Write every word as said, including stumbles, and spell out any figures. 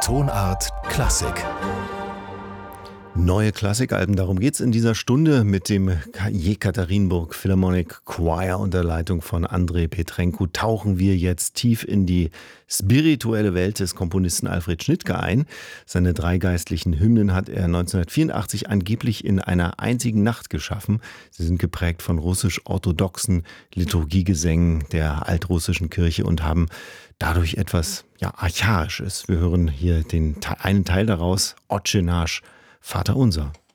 Tonart Klassik. Neue Klassikalben, darum geht's in dieser Stunde mit dem Jekaterinburg Philharmonic Choir unter Leitung von Andrei Petrenko. Tauchen wir jetzt tief in die spirituelle Welt des Komponisten Alfred Schnittke ein. Seine drei geistlichen Hymnen hat er neunzehnhundertvierundachtzig angeblich in einer einzigen Nacht geschaffen. Sie sind geprägt von russisch-orthodoxen Liturgiegesängen der altrussischen Kirche und haben dadurch etwas ja, Archaisches. Wir hören hier den, einen Teil daraus, Otche nasch, Vater unser.